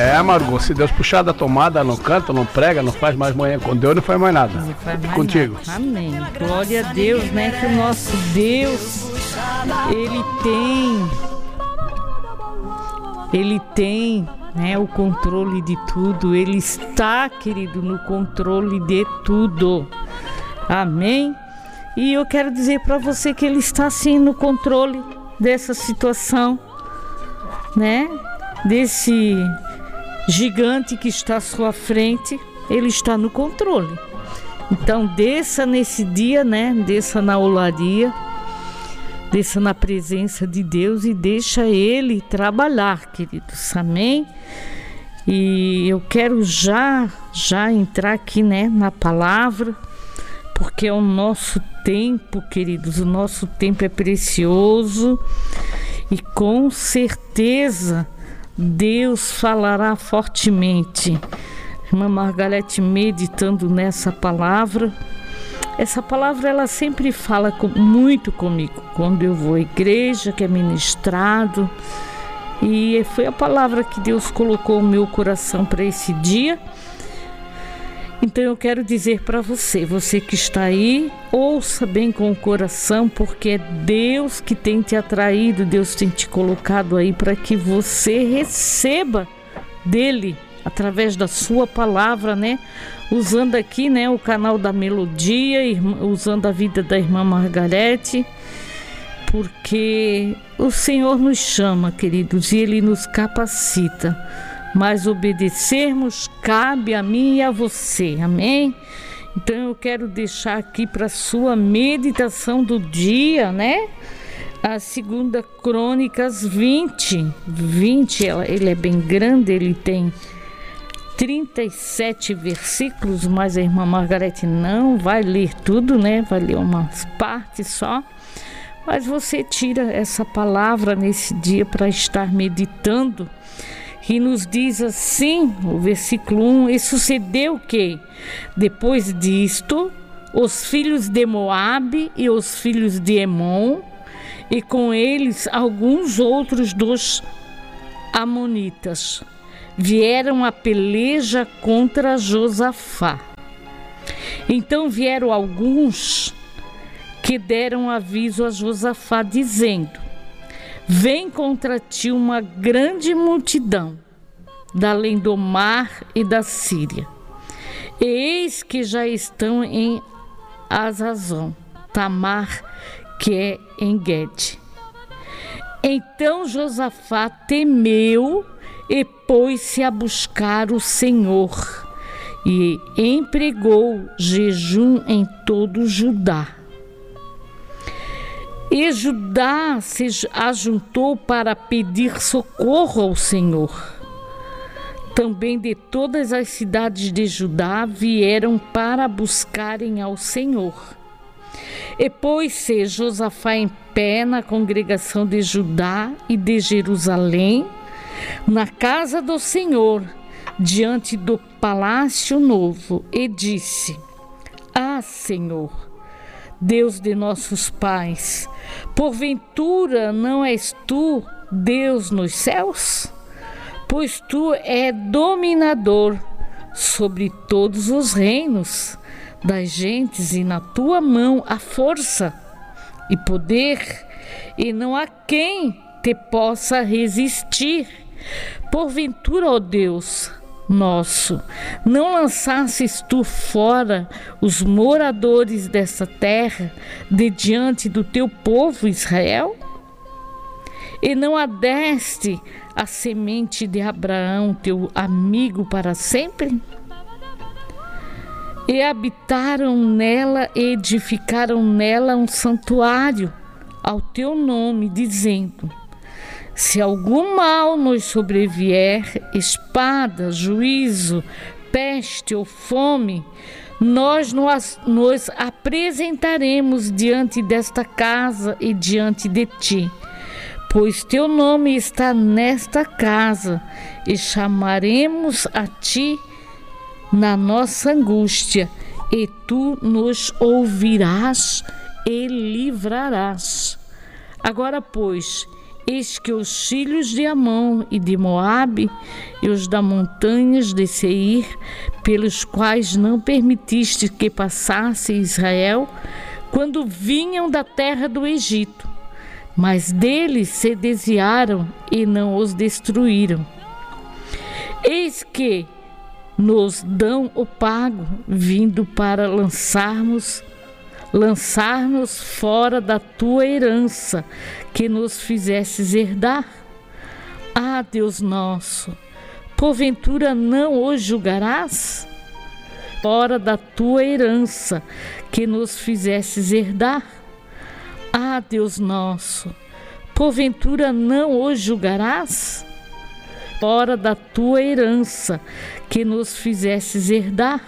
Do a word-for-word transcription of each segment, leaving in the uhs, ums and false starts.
É, Margot, se Deus puxar da tomada, não canta, não prega, não faz mais manhã com Deus, não faz mais nada. Não faz mais Contigo. Nada. Amém. Glória a Deus, né? Que o nosso Deus, Ele tem, Ele tem, né, o controle de tudo. Ele está, querido, no controle de tudo. Amém? E eu quero dizer para você que Ele está sim no controle dessa situação, né? Desse gigante que está à sua frente, Ele está no controle. Então desça nesse dia, né? Desça na olaria, desça na presença de Deus e deixa Ele trabalhar, queridos. Amém? E eu quero já, já entrar aqui, né, na palavra, porque é o nosso tempo, queridos, o nosso tempo é precioso e com certeza Deus falará fortemente. Irmã Margarete, meditando nessa palavra, essa palavra ela sempre fala com, muito comigo, quando eu vou à igreja, que é ministrado, e foi a palavra que Deus colocou no meu coração para esse dia. Então eu quero dizer para você, você que está aí, ouça bem com o coração, porque é Deus que tem te atraído, Deus tem te colocado aí para que você receba dele, através da sua palavra, né? Usando aqui, né, o canal da Melodia, usando a vida da irmã Margarete, porque o Senhor nos chama, queridos, e Ele nos capacita. Mas obedecermos cabe a mim e a você, amém? Então eu quero deixar aqui para sua meditação do dia, né? A segunda Crônicas vinte, vinte, ele é bem grande, ele tem trinta e sete versículos, mas a irmã Margarete não vai ler tudo, né? Vai ler umas partes só. Mas você tira essa palavra nesse dia para estar meditando. Que nos diz assim, o versículo um, e sucedeu que, depois disto, os filhos de Moabe e os filhos de Emon, e com eles alguns outros dos amonitas, vieram a peleja contra Josafá. Então vieram alguns que deram aviso a Josafá, dizendo: vem contra ti uma grande multidão, da além do mar e da Síria. E eis que já estão em Azazon, Tamar, que é em Guede. Então Josafá temeu e pôs-se a buscar o Senhor, e empregou jejum em todo Judá. E Judá se ajuntou para pedir socorro ao Senhor. Também de todas as cidades de Judá vieram para buscarem ao Senhor. E pôs-se Josafá em pé na congregação de Judá e de Jerusalém, na casa do Senhor, diante do palácio novo, e disse: Ah, Senhor, Deus de nossos pais, porventura não és tu Deus nos céus? Pois tu é dominador sobre todos os reinos das gentes, e na tua mão há força e poder, e não há quem te possa resistir. Porventura, ó Deus nosso, não lançasses tu fora os moradores dessa terra de diante do teu povo Israel? E não adeste a semente de Abraão, teu amigo, para sempre? E habitaram nela e edificaram nela um santuário ao teu nome, dizendo: se algum mal nos sobrevier, espada, juízo, peste ou fome, nós nos, nos apresentaremos diante desta casa e diante de ti, pois teu nome está nesta casa, e chamaremos a ti na nossa angústia, e tu nos ouvirás e livrarás. Agora, pois, Eis que os filhos de Amon e de Moabe e os das montanhas de Seir, pelos quais não permitiste que passasse Israel, quando vinham da terra do Egito, mas deles se desviaram e não os destruíram. Eis que nos dão o pago, vindo para lançarmos lançar-nos fora da tua herança, que nos fizesses herdar. Ah, Deus nosso, porventura não os julgarás? Fora da tua herança, que nos fizesses herdar. Ah, Deus nosso, porventura não os julgarás? Fora da tua herança, que nos fizesses herdar.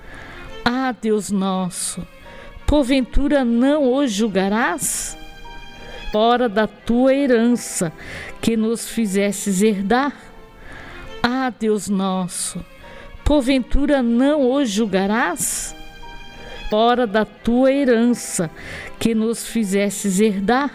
Ah, Deus nosso, porventura não os julgarás? Fora da tua herança, que nos fizesses herdar. Ah, Deus nosso, porventura não os julgarás? Fora da tua herança, que nos fizesses herdar.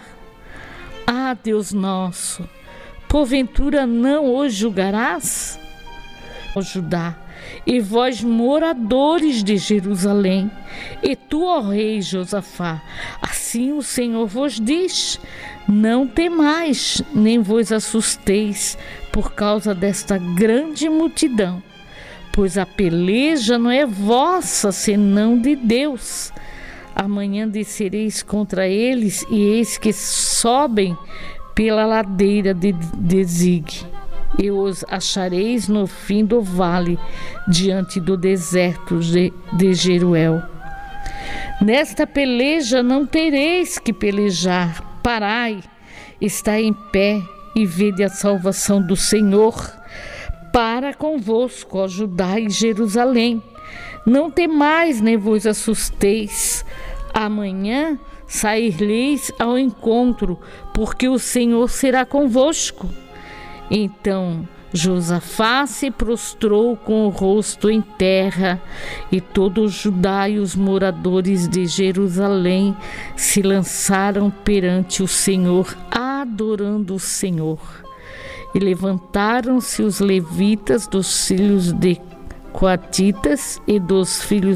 Ah, Deus nosso, porventura não os julgarás? Ó Judá, e vós, moradores de Jerusalém, e tu, ó rei Josafá, assim o Senhor vos diz: não temais, nem vos assusteis por causa desta grande multidão, pois a peleja não é vossa, senão de Deus. Amanhã descereis contra eles, e eis que sobem pela ladeira de, de Zig, e os achareis no fim do vale, diante do deserto de, de Jeruel. Nesta peleja não tereis que pelejar. Parai, está em pé e vede a salvação do Senhor para convosco, ó Judá e Jerusalém. Não temais, nem vos assusteis. Amanhã sair-leis ao encontro, porque o Senhor será convosco. Então Josafá se prostrou com o rosto em terra, e todo o Judá e os moradores de Jerusalém se lançaram perante o Senhor, adorando o Senhor. E levantaram-se os levitas dos filhos de Coatitas e dos filhos